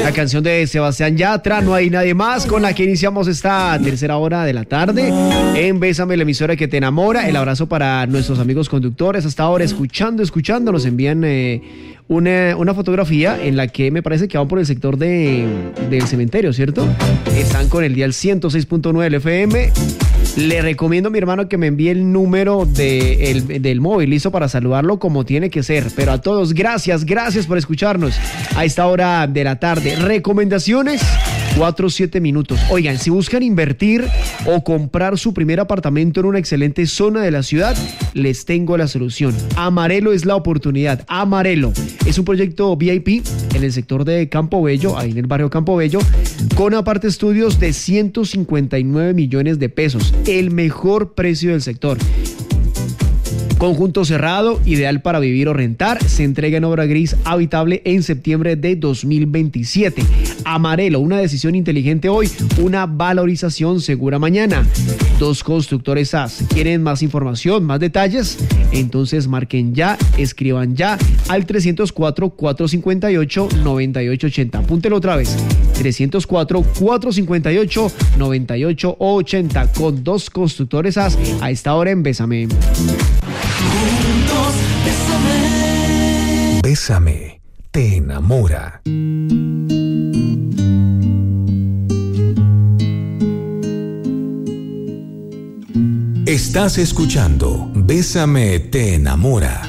La canción de Sebastián Yatra, No hay nadie más, con la que iniciamos esta tercera hora de la tarde en Bésame, la emisora que te enamora. El abrazo para nuestros amigos conductores hasta ahora escuchando, nos envían una fotografía en la que me parece que van por el sector del cementerio, ¿cierto? Están con el dial 106.9 del FM. Le recomiendo a mi hermano que me envíe el número del móvil, listo para saludarlo como tiene que ser. Pero a todos, gracias por escucharnos a esta hora de la tarde. Recomendaciones, 4-7 minutos. Oigan, si buscan invertir o comprar su primer apartamento en una excelente zona de la ciudad, les tengo la solución. Amarelo es la oportunidad. Amarelo es un proyecto VIP en el sector de Campo Bello, ahí en el barrio Campo Bello, con aparte estudios de 159 millones de pesos. El mejor precio del sector. Conjunto cerrado, ideal para vivir o rentar. Se entrega en obra gris habitable en septiembre de 2027. Amarelo, una decisión inteligente hoy, una valorización segura mañana. 2 Constructores AS. ¿Quieren más información, más detalles? Entonces marquen ya, escriban ya al 304-458-9880. Apúntelo otra vez. 304-458-9880 con 2 Constructores AS a esta hora en Bésame. Juntos, bésame. Bésame, te enamora. Estás escuchando Bésame, te enamora